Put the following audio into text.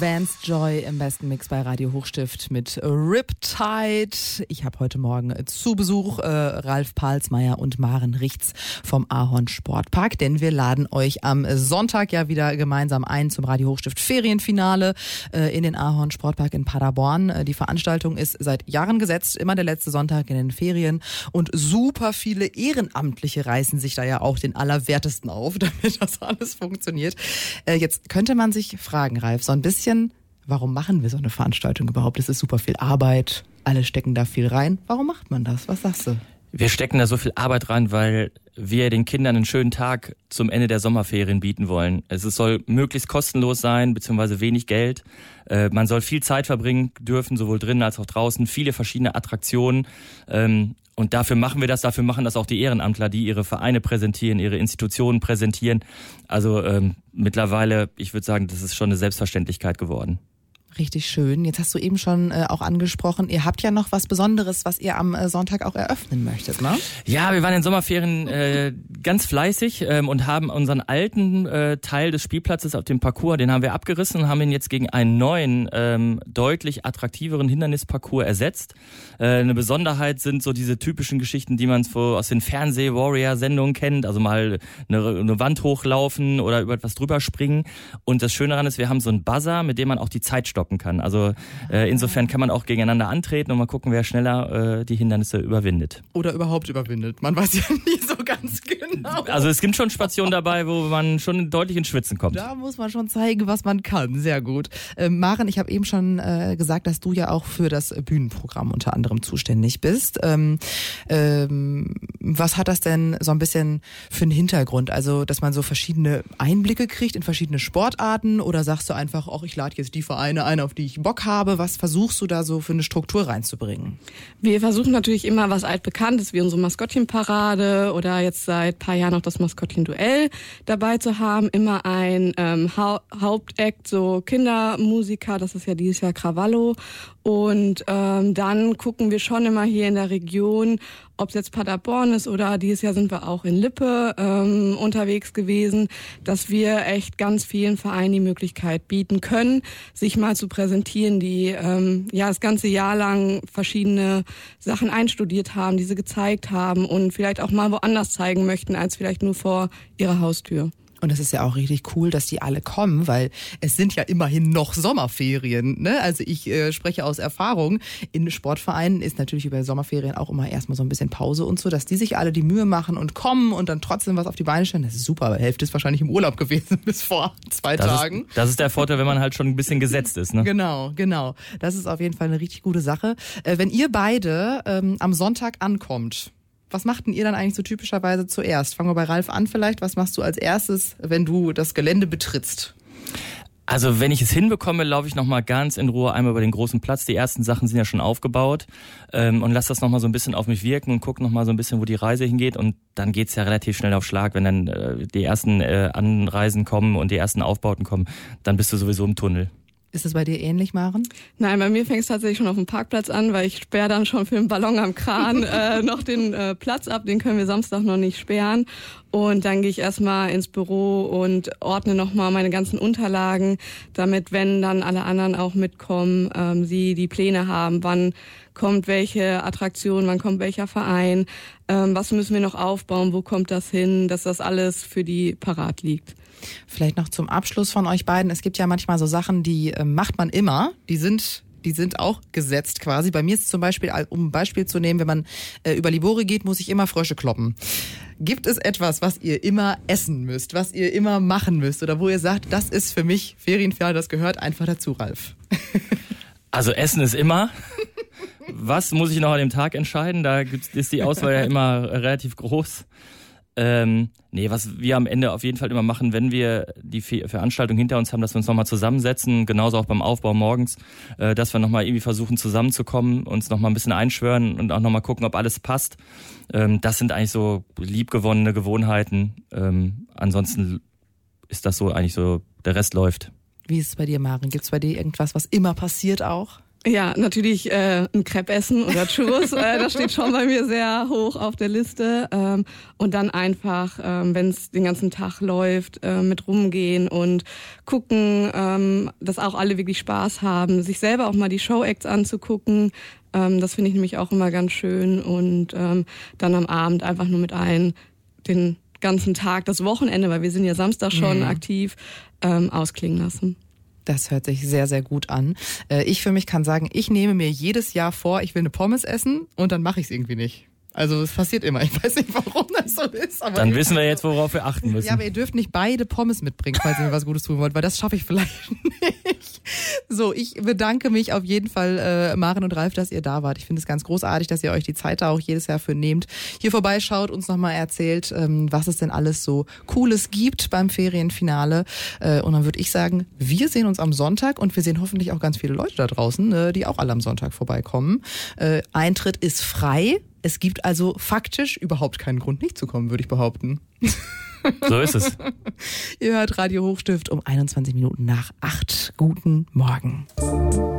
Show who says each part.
Speaker 1: Vance Joy im besten Mix bei Radio Hochstift mit Riptide. Ich habe heute Morgen zu Besuch Ralf Palsmeier und Maren Richts vom Ahorn Sportpark, denn wir laden euch am Sonntag ja wieder gemeinsam ein zum Radio Hochstift Ferienfinale in den Ahorn Sportpark in Paderborn. Die Veranstaltung ist seit Jahren gesetzt, immer der letzte Sonntag in den Ferien, und super viele Ehrenamtliche reißen sich da ja auch den Allerwertesten auf, damit das alles funktioniert. Jetzt könnte man sich fragen, Ralf, so ein bisschen, warum machen wir so eine Veranstaltung überhaupt? Es ist super viel Arbeit, alle stecken da viel rein. Warum macht man das? Was sagst du?
Speaker 2: Wir stecken da so viel Arbeit rein, weil wir den Kindern einen schönen Tag zum Ende der Sommerferien bieten wollen. Es soll möglichst kostenlos sein, beziehungsweise wenig Geld. Man soll viel Zeit verbringen dürfen, sowohl drinnen als auch draußen, viele verschiedene Attraktionen. Und dafür machen wir das, dafür machen das auch die Ehrenamtler, die ihre Vereine präsentieren, ihre Institutionen präsentieren. Also mittlerweile, ich würde sagen, das ist schon eine Selbstverständlichkeit geworden.
Speaker 1: Richtig schön. Jetzt hast du eben schon auch angesprochen, ihr habt ja noch was Besonderes, was ihr am Sonntag auch eröffnen möchtet, ne?
Speaker 2: Ja, wir waren in den Sommerferien ganz fleißig und haben unseren alten Teil des Spielplatzes auf dem Parcours, den haben wir abgerissen und haben ihn jetzt gegen einen neuen, deutlich attraktiveren Hindernisparcours ersetzt. Eine Besonderheit sind so diese typischen Geschichten, die man so aus den Fernseh-Warrior-Sendungen kennt, also mal eine Wand hochlaufen oder über etwas drüber springen. Und das Schöne daran ist, wir haben so einen Buzzer, mit dem man auch die Zeit stoppen kann. Also insofern kann man auch gegeneinander antreten und mal gucken, wer schneller die Hindernisse überwindet.
Speaker 1: Oder überhaupt überwindet. Man weiß ja nie so ganz genau.
Speaker 2: Also es gibt schon Stationen dabei, wo man schon deutlich ins Schwitzen kommt.
Speaker 1: Da muss man schon zeigen, was man kann. Sehr gut. Maren, ich habe eben schon gesagt, dass du ja auch für das Bühnenprogramm unter anderem zuständig bist. Was hat das denn so ein bisschen für einen Hintergrund? Also, dass man so verschiedene Einblicke kriegt in verschiedene Sportarten, oder sagst du einfach, ach, ich lade jetzt die Vereine ein, auf die ich Bock habe? Was versuchst du da so für eine Struktur reinzubringen?
Speaker 3: Wir versuchen natürlich immer was Altbekanntes, wie unsere Maskottchenparade oder jetzt seit ein paar Jahren auch das Maskottchenduell dabei zu haben. Immer ein Hauptakt, so Kindermusiker, das ist ja dieses Jahr Krawallo. Und dann gucken wir schon immer hier in der Region, ob es jetzt Paderborn ist oder dieses Jahr sind wir auch in Lippe unterwegs gewesen, dass wir echt ganz vielen Vereinen die Möglichkeit bieten können, sich mal zu präsentieren, die das ganze Jahr lang verschiedene Sachen einstudiert haben, diese gezeigt haben und vielleicht auch mal woanders zeigen möchten, als vielleicht nur vor ihrer Haustür.
Speaker 1: Und es ist ja auch richtig cool, dass die alle kommen, weil es sind ja immerhin noch Sommerferien, ne? Also ich spreche aus Erfahrung. In Sportvereinen ist natürlich über Sommerferien auch immer erstmal so ein bisschen Pause und so, dass die sich alle die Mühe machen und kommen und dann trotzdem was auf die Beine stellen. Das ist super, weil die Hälfte ist wahrscheinlich im Urlaub gewesen bis vor 2 Tagen.
Speaker 2: Das ist der Vorteil, wenn man halt schon ein bisschen gesetzt ist, ne?
Speaker 1: Genau. Das ist auf jeden Fall eine richtig gute Sache. Wenn ihr beide am Sonntag ankommt, was macht denn ihr dann eigentlich so typischerweise zuerst? Fangen wir bei Ralf an vielleicht. Was machst du als erstes, wenn du das Gelände betrittst?
Speaker 2: Also wenn ich es hinbekomme, laufe ich nochmal ganz in Ruhe einmal über den großen Platz. Die ersten Sachen sind ja schon aufgebaut und lasse das nochmal so ein bisschen auf mich wirken und gucke nochmal so ein bisschen, wo die Reise hingeht. Und dann geht's ja relativ schnell auf Schlag. Wenn dann die ersten Anreisen kommen und die ersten Aufbauten kommen, dann bist du sowieso im Tunnel.
Speaker 1: Ist das bei dir ähnlich, Maren?
Speaker 3: Nein, bei mir fängt es tatsächlich schon auf dem Parkplatz an, weil ich sperre dann schon für den Ballon am Kran noch den Platz ab. Den können wir Samstag noch nicht sperren. Und dann gehe ich erstmal ins Büro und ordne nochmal meine ganzen Unterlagen, damit, wenn dann alle anderen auch mitkommen, sie die Pläne haben, wann kommt welche Attraktion, wann kommt welcher Verein, was müssen wir noch aufbauen, wo kommt das hin, dass das alles für die parat liegt.
Speaker 1: Vielleicht noch zum Abschluss von euch beiden. Es gibt ja manchmal so Sachen, die macht man immer. Die sind auch gesetzt quasi. Bei mir ist zum Beispiel, um ein Beispiel zu nehmen, wenn man über Libori geht, muss ich immer Frösche kloppen. Gibt es etwas, was ihr immer essen müsst, was ihr immer machen müsst oder wo ihr sagt, das ist für mich Ferienfinale, das gehört einfach dazu, Ralf?
Speaker 2: Also Essen ist immer. Was muss ich noch an dem Tag entscheiden? Da ist die Auswahl ja immer relativ groß. Was wir am Ende auf jeden Fall immer machen, wenn wir die Veranstaltung hinter uns haben, dass wir uns nochmal zusammensetzen, genauso auch beim Aufbau morgens, dass wir nochmal irgendwie versuchen zusammenzukommen, uns nochmal ein bisschen einschwören und auch nochmal gucken, ob alles passt. Das sind eigentlich so liebgewonnene Gewohnheiten. Ansonsten ist das so eigentlich so, der Rest läuft.
Speaker 1: Wie ist es bei dir, Maren? Gibt es bei dir irgendwas, was immer passiert auch?
Speaker 3: Ja, natürlich ein Crepe essen oder Churros, das steht schon bei mir sehr hoch auf der Liste. Und dann einfach, wenn es den ganzen Tag läuft, mit rumgehen und gucken, dass auch alle wirklich Spaß haben, sich selber auch mal die Show-Acts anzugucken. Das finde ich nämlich auch immer ganz schön. Und dann am Abend einfach nur mit allen den ganzen Tag, das Wochenende, weil wir sind ja Samstag schon aktiv, ausklingen lassen.
Speaker 1: Das hört sich sehr, sehr gut an. Ich für mich kann sagen, ich nehme mir jedes Jahr vor, ich will eine Pommes essen und dann mache ich es irgendwie nicht. Also es passiert immer. Ich weiß nicht, warum das so ist. Aber
Speaker 2: dann wissen wir jetzt, worauf wir achten müssen.
Speaker 1: Ja, aber ihr dürft nicht beide Pommes mitbringen, falls ihr mir was Gutes tun wollt, weil das schaffe ich vielleicht nicht. So, ich bedanke mich auf jeden Fall, Maren und Ralf, dass ihr da wart. Ich finde es ganz großartig, dass ihr euch die Zeit da auch jedes Jahr für nehmt. Hier vorbeischaut, uns nochmal erzählt, was es denn alles so Cooles gibt beim Ferienfinale. Und dann würde ich sagen, wir sehen uns am Sonntag und wir sehen hoffentlich auch ganz viele Leute da draußen, die auch alle am Sonntag vorbeikommen. Eintritt ist frei. Es gibt also faktisch überhaupt keinen Grund, nicht zu kommen, würde ich behaupten.
Speaker 2: So ist es.
Speaker 1: Ihr hört Radio Hochstift um 21 Minuten nach 8. Guten Morgen.